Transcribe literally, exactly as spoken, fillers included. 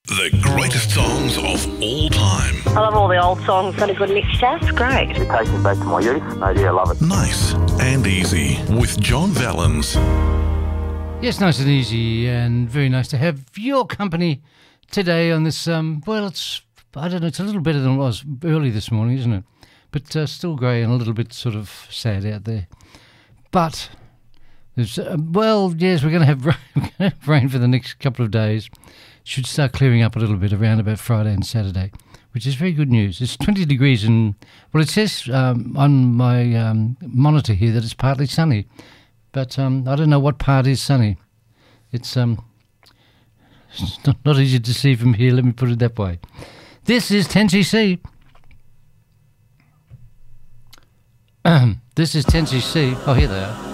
The greatest songs of all time. I love all the old songs. Got a good mixture. It's great. It takes me back to my youth. Oh dear, I love it. Nice and easy with John Vallens. Yes, nice and easy, and very nice to have your company today on this, um, well, it's, I don't know, it's a little better than it was early this morning, isn't it? But uh, still grey and a little bit sort of sad out there. But, there's, uh, well, yes, we're going to have rain, we're gonna have rain for the next couple of days. Should start clearing up a little bit around about Friday and Saturday, which is very good news. It's twenty degrees and, well, it says um, on my um, monitor here that it's partly sunny. But um, I don't know what part is sunny. It's, um, it's not, not easy to see from here, let me put it that way. This is ten C C. This is ten C C. Oh, here they are.